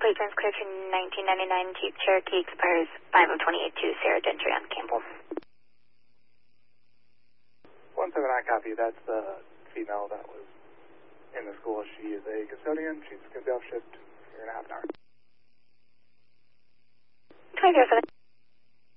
plate turns clear to 1999 Jeep Cherokee, expires 5 of 28 to Sarah Gentry on Campbell. 179 copy. That's the female that was in the school. She is a custodian. She's going to be off shift here in a half an hour. 2007.